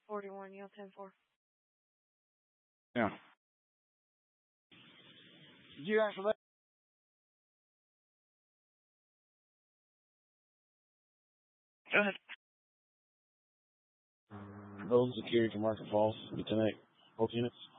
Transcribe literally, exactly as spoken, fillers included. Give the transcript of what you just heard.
forty-one, yield ten four. Yeah. Did you answer that? Go ahead. Those security to Market Falls, Lieutenant, both units.